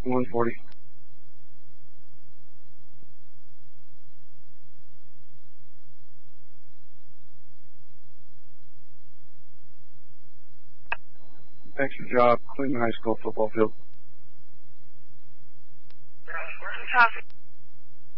140. Extra job, Clinton High School football field. Where's the traffic?